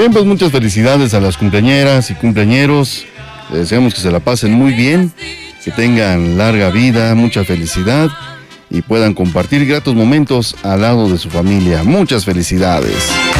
Bien, pues muchas felicidades a las cumpleañeras y cumpleañeros. Les deseamos que se la pasen muy bien, que tengan larga vida, mucha felicidad y puedan compartir gratos momentos al lado de su familia. Muchas felicidades.